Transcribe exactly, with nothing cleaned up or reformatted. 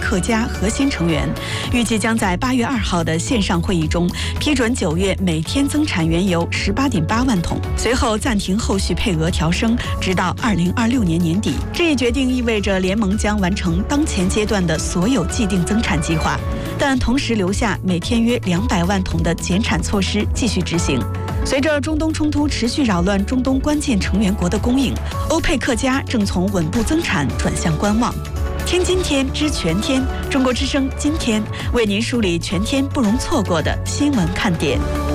克加核心成员，预计将在八月二号的线上会议中批准九月每天增产原油十八点八万桶，随后暂停后续配额调升，直到二零二六年年底。这一决定意味着联盟将完成当前阶段的所有既定增产计划，但同时留下每天约两百万桶的减产措施继续执行。随着中东冲突持续扰乱中东关键成员国的供应，欧佩克加正从稳步增产转向观望。听今天知全天，中国之声今天为您梳理全天不容错过的新闻看点。